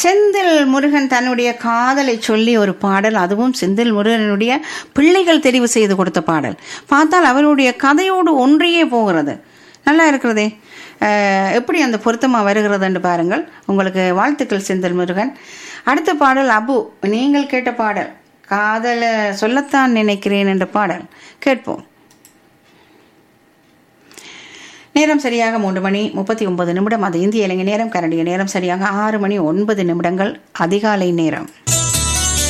செந்தில் முருகன் தன்னுடைய காதலை சொல்லி ஒரு பாடல், அதுவும் செந்தில் முருகனுடைய பிள்ளைகள் தெரிவு செய்து கொடுத்த பாடல். பார்த்தால் அவருடைய கதையோடு ஒன்றியே போகிறது. நல்லா இருக்கிறதே. எப்படி அந்த பொருத்தமாக வருகிறதுன்னு பாருங்கள். உங்களுக்கு வாழ்த்துக்கள் செந்தில் முருகன். அடுத்த பாடல் அபு, நீங்கள் கேட்ட பாடல் காதலை சொல்லத்தான் நினைக்கிறேன் என்ற பாடல் கேட்போம். நேரம் சரியாக 3:39. அது இந்திய இலங்கை நேரம். கரண்டிய நேரம் சரியாக 6:09 அதிகாலை நேரம்.